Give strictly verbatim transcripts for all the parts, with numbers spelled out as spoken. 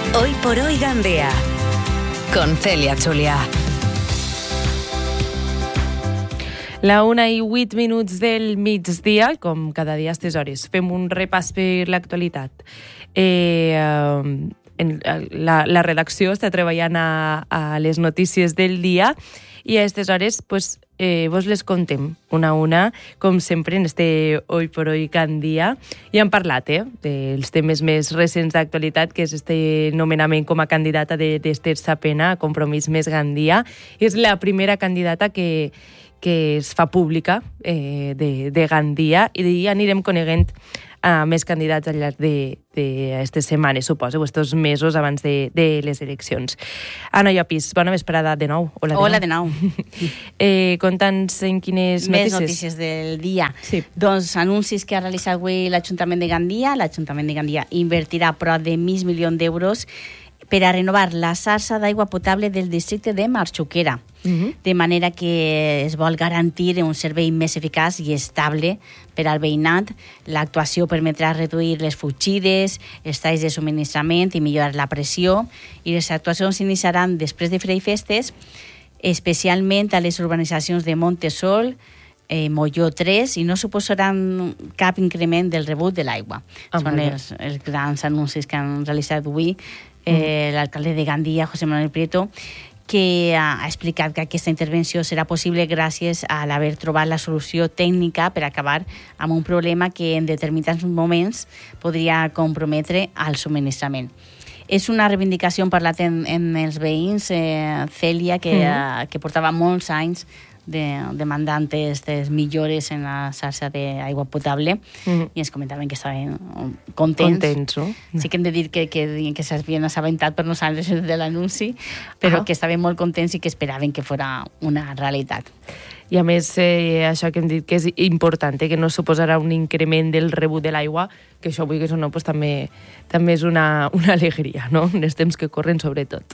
Hoy por hoy Gandía, con Celia Julià. La una i vuit minuts del migdia, com cada dia a aquestes hores, fem un repàs per l'actualitat. Eh, eh, en, la, la redacció està treballant a, a les notícies del dia i a aquestes hores pues, eh, vos les contem una a una, com sempre, en este Hoy por Hoy Gandía. I hem parlat eh, dels temes més recents d'actualitat, que és este nomenament com a candidata d'Ester Sapena a Compromís Més Gandia. És la primera candidata que que es fa pública eh, de, de Gandia, i anirem coneguent a més candidats al llarg d'aquestes setmanes, suposo, o estos mesos abans de, de les eleccions. Anna Llopis, bona vesprada de nou. Hola de Hola nou. de nou. eh, Conta'ns en quines Més notícies. notícies del dia. Sí. Doncs anuncis que ha realitzat avui l'Ajuntament de Gandia. L'Ajuntament de Gandia invertirà prop de mig milió d'euros per a renovar la xarxa d'aigua potable del districte de Marxuquera, uh-huh. de manera que es vol garantir un servei més eficaç i estable per al veïnat. L'actuació permetrà reduir les fugides, els talls de subministrament i millorar la pressió, i les actuacions s'iniciaran després de Fira i Festes, especialment a les urbanitzacions de Montesol, eh, Molló tres, i no suposaran cap increment del rebut de l'aigua. Ah, Són els, els grans anuncis que han realitzat avui Eh, l'alcalde de Gandia, José Manuel Prieto, que ha explicat que aquesta intervenció serà possible gràcies a l'haver trobat la solució tècnica per acabar amb un problema que en determinats moments podria comprometre el subministrament. És una reivindicació, hem parlat en, en els veïns, eh, Cèlia, que, mm-hmm. eh, que portava molts anys de, demandant aquestes millores en la xarxa d'aigua potable, mm-hmm. i ens comentaven que estaven contents. Contents, no? Sí que hem de dir que, que, que s'havien assabentat per nosaltres de l'anunci, però ah. que estaven molt contents i que esperaven que fora una realitat. I a més, eh, això que hem dit que és important, eh, que no suposarà un increment del rebut de l'aigua, que això, vull que això no, pues, també, també és una, una alegria, no? En els temps que corren, sobretot.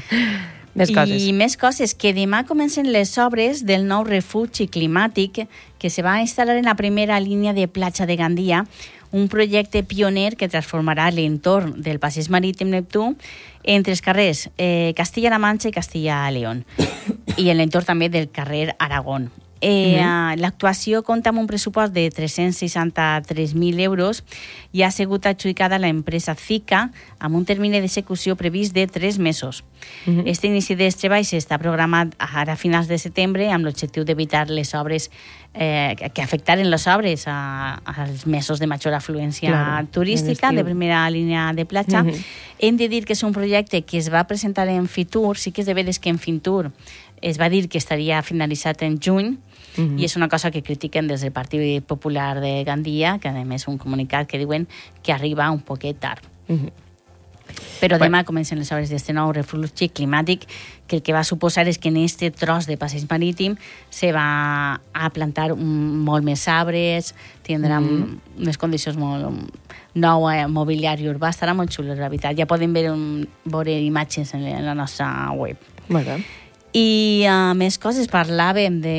Més coses. I més coses, que demà comencen les obres del nou refugi climàtic que se va instal·lar en la primera línia de platja de Gandia, un projecte pioner que transformarà l'entorn del passeig marítim Neptú entre els carrers eh, Castilla-La Manxa i Castilla-León, i en l'entorn també del carrer Aragón. Eh, mm-hmm. L'actuació compta amb un pressupost de tres-cents seixanta-tres mil euros i ha sigut adjudicada a l'empresa Zika amb un termini d'execució previst de tres mesos. Mm-hmm. Este inici dels treballs està programat ara a finals de setembre amb l'objectiu d'evitar les obres eh, que afectaren les obres a, als mesos de major afluència claro, turística de primera línia de platja. Mm-hmm. Hem de dir que és un projecte que es va presentar en Fitur, sí que és de veres que en Fitur es va dir que estaria finalitzat en juny, uh-huh. i és una cosa que critiquen des del Partit Popular de Gandia, que a més un comunicat que diuen que arriba un poquet tard. Uh-huh. Però demà bueno. comencen les obres d'este nou refugi climàtic, que el que va suposar és que en este tros de passeig marítim se va a plantar molt més arbres, tindran mm. unes condicions molt... nou eh, mobiliari urbà, estarà molt xulo, la veritat. Ja podem veure, un, veure imatges en la nostra web. Molt bé. I uh, més coses, parlàvem de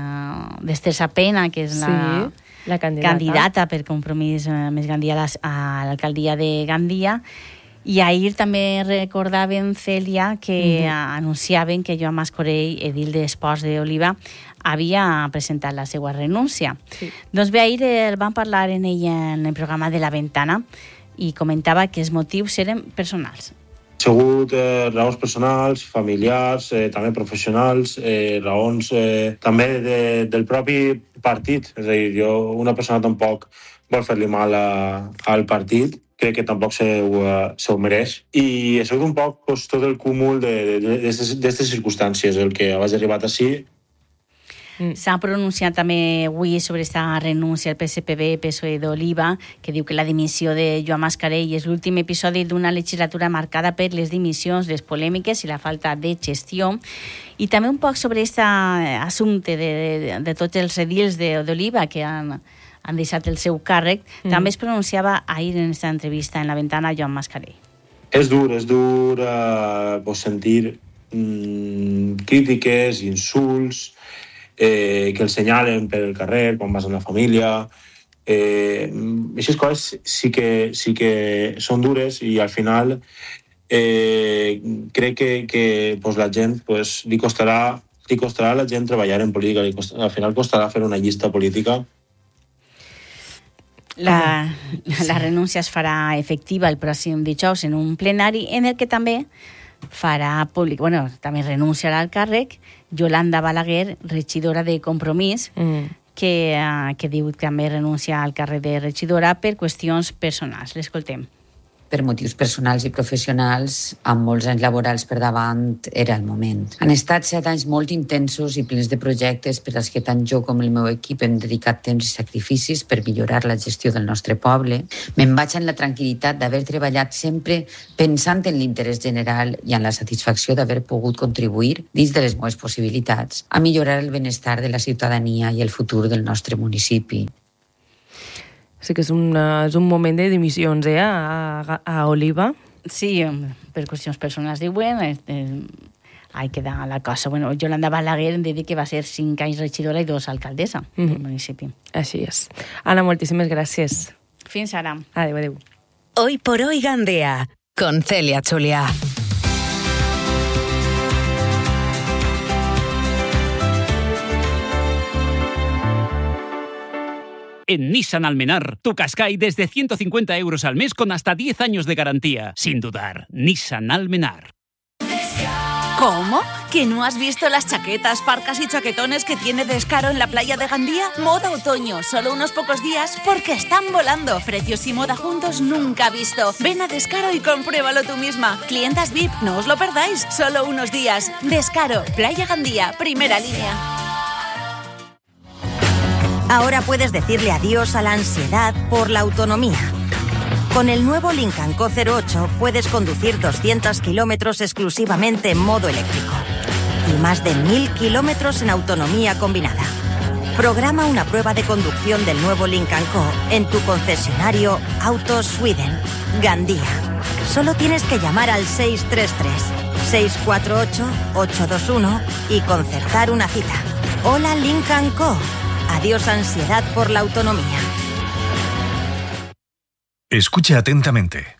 d'Ester Sapena, que és la, sí, la candidata. candidata per Compromís uh, Més Gandia a, a l'alcaldia de Gandia, i ahir també recordàvem, Cèlia, que mm-hmm. uh, anunciaven que Joan Mascorell, edil d'Esports d'Oliva, havia presentat la seva renúncia. Sí. Doncs bé, ahir el van parlar en ella en el programa de La Ventana i comentava que els motius eren personals. Ha sigut eh, raons personals, familiars, eh, també professionals, eh, raons eh, també de, del propi partit. És a dir, jo, una persona tampoc vol fer-li mal a, al partit, crec que tampoc se ho, se ho mereix. I ha sigut un poc pues, tot el cúmul d'aquestes circumstàncies, el que vaig arribar així. Mm. S'ha pronunciat també avui sobre aquesta renúncia al P S P B, P S O E d'Oliva, que diu que la dimissió de Joan Mascarell és l'últim episodi d'una legislatura marcada per les dimissions, les polèmiques i la falta de gestió. I també un poc sobre aquest assumpte de, de, de tots els edils d'Oliva que han, han deixat el seu càrrec, mm. també es pronunciava ahir en aquesta entrevista en La Ventana Joan Mascarell. És dur, és dur uh, pues sentir mm, crítiques, insults, Eh, que el senyalen per el carrer quan vas amb la família. Eh, aquestes coses sí que, sí que són dures i al final eh, crec que, que pues, la gent pues, li costarà li costarà a la gent treballar en política, li costarà, al final costarà fer una llista política. La, la renúncia es farà efectiva el pròxim dijous en un plenari en el que també farà públic, bueno, també renunciarà al càrrec Yolanda Balaguer, regidora de Compromís, mm. que, uh, que diu que també renuncia al càrrec de regidora per qüestions personals. L'escoltem. Per motius personals i professionals, amb molts anys laborals per davant, era el moment. Han estat set anys molt intensos i plens de projectes per als que tant jo com el meu equip hem dedicat temps i sacrificis per millorar la gestió del nostre poble. Me'n vaig amb la tranquil·litat d'haver treballat sempre pensant en l'interès general i en la satisfacció d'haver pogut contribuir, dins de les meves possibilitats, a millorar el benestar de la ciutadania i el futur del nostre municipi. Sí que és un, és un moment de dimissions, eh, a, a Oliva. Sí, per qüestions personals diuen, eh, ahí queda la cosa. Bueno, Yolanda Balaguer em diu que va ser cinc anys regidora i dos alcaldessa mm-hmm. del municipi. Així és. Anna, moltíssimes gràcies. Fins ara. Adéu, adéu. Hoy por hoy Gandía, con Celia Chulia. En Nissan Almenar, tu Qashqai desde ciento cincuenta euros al mes con hasta diez años de garantía. Sin dudar, Nissan Almenar. ¿Cómo? ¿Que no has visto las chaquetas, parcas y chaquetones que tiene Descaro en la playa de Gandía? Moda otoño, solo unos pocos días porque están volando. Precios y moda juntos nunca visto. Ven a Descaro y compruébalo tú misma. Clientas V I P, no os lo perdáis, solo unos días. Descaro, Playa Gandía, primera línea. Ahora puedes decirle adiós a la ansiedad por la autonomía. Con el nuevo Lincoln Co cero ocho puedes conducir doscientos kilómetros exclusivamente en modo eléctrico y más de mil kilómetros en autonomía combinada. Programa una prueba de conducción del nuevo Lincoln Co en tu concesionario Autos Sweden, Gandía. Solo tienes que llamar al seis tres tres, seis cuatro ocho, ocho dos uno y concertar una cita. Hola Lincoln Co. Adiós ansiedad por la autonomía. Escuche atentamente.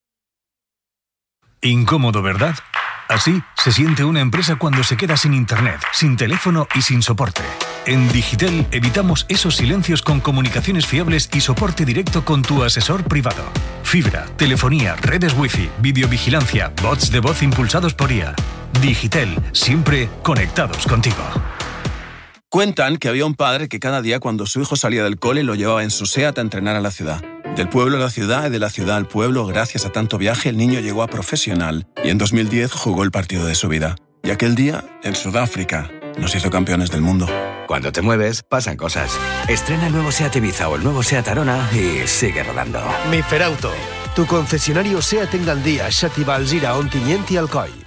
Incómodo, ¿verdad? Así se siente una empresa cuando se queda sin internet, sin teléfono y sin soporte. En Digitel evitamos esos silencios con comunicaciones fiables y soporte directo con tu asesor privado. Fibra, telefonía, redes wifi, videovigilancia, bots de voz impulsados por I A. Digitel, siempre conectados contigo. Cuentan que había un padre que cada día cuando su hijo salía del cole lo llevaba en su SEAT a entrenar a la ciudad. Del pueblo a la ciudad y de la ciudad al pueblo, gracias a tanto viaje, el niño llegó a profesional y en dos mil diez jugó el partido de su vida. Y aquel día, en Sudáfrica, nos hizo campeones del mundo. Cuando te mueves, pasan cosas. Estrena el nuevo SEAT Ibiza o el nuevo SEAT Arona y sigue rodando. Miferauto, tu concesionario SEAT en Gandía, Xàtiva, Alzira, Ontinyent i Alcoi.